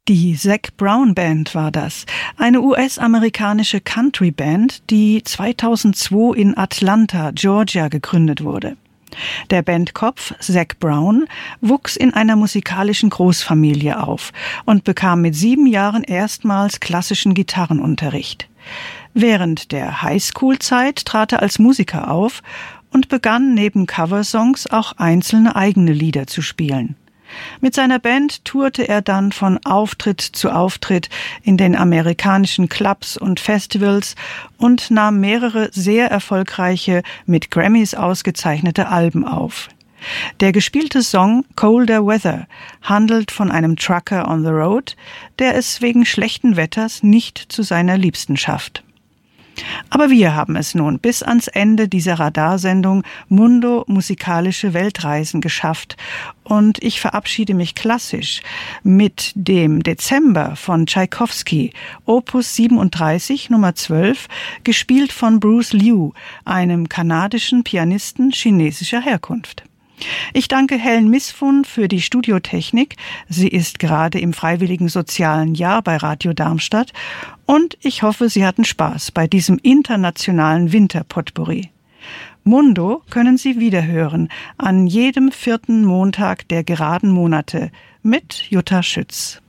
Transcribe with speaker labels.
Speaker 1: Die Zac Brown Band war das, eine US-amerikanische Country-Band, die 2002 in Atlanta, Georgia gegründet wurde. Der Bandkopf Zac Brown wuchs in einer musikalischen Großfamilie auf und bekam mit 7 Jahren erstmals klassischen Gitarrenunterricht. Während der Highschool-Zeit trat er als Musiker auf und begann neben Coversongs auch einzelne eigene Lieder zu spielen. Mit seiner Band tourte er dann von Auftritt zu Auftritt in den amerikanischen Clubs und Festivals und nahm mehrere sehr erfolgreiche, mit Grammys ausgezeichnete Alben auf. Der gespielte Song Colder Weather handelt von einem Trucker on the road, der es wegen schlechten Wetters nicht zu seiner Liebsten schafft. Aber wir haben es nun bis ans Ende dieser Radarsendung Mundo musikalische Weltreisen geschafft und ich verabschiede mich klassisch mit dem Dezember von Tschaikowski, Opus 37 Nummer 12, gespielt von Bruce Liu, einem kanadischen Pianisten chinesischer Herkunft. Ich danke Helen Misfun für die Studiotechnik. Sie ist gerade im freiwilligen sozialen Jahr bei Radio Darmstadt. Und ich hoffe, Sie hatten Spaß bei diesem internationalen Winterpotpourri. Mundo können Sie wiederhören an jedem 4. Montag der geraden Monate mit Jutta Schütz.